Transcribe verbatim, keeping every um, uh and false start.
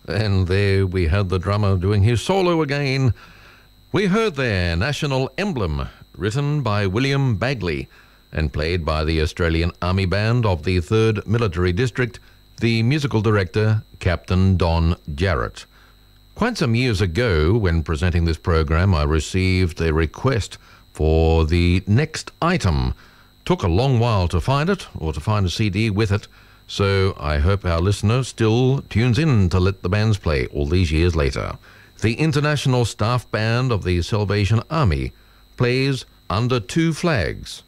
And there we had the drummer doing his solo again. We heard there National Emblem, written by William Bagley and played by the Australian Army Band of the third Military District, the musical director, Captain Don Jarrett. Quite some years ago, when presenting this program, I received a request for the next item. Took a long while to find it, or to find a C D with it, so I hope our listener still tunes in to Let the Bands Play all these years later. The International Staff Band of the Salvation Army plays Under Two Flags.